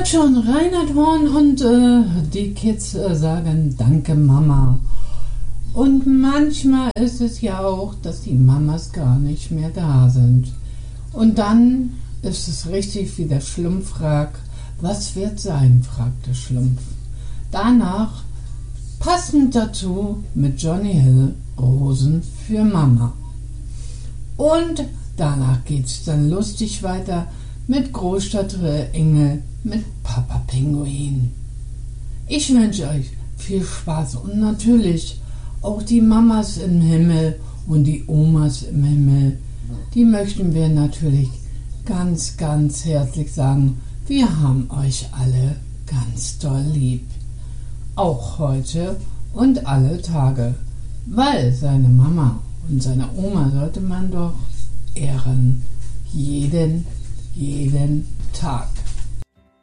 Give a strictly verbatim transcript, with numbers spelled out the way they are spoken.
hört schon, Reinhard Horn und äh, die Kids äh, sagen Danke Mama. Und manchmal ist es ja auch, dass die Mamas gar nicht mehr da sind. Und dann ist es richtig, wie der Schlumpf fragt, was wird sein, fragt der Schlumpf. Danach, passend dazu, mit Johnny Hill, Rosen für Mama. Und danach geht's dann lustig weiter mit Großstadtengel, mit Papa Pinguin. Ich wünsche euch viel Spaß und natürlich auch die Mamas im Himmel und die Omas im Himmel. Die möchten wir natürlich ganz, ganz herzlich sagen, wir haben euch alle ganz doll lieb. Auch heute und alle Tage, weil seine Mama und seine Oma sollte man doch ehren. Jeden, jeden Tag.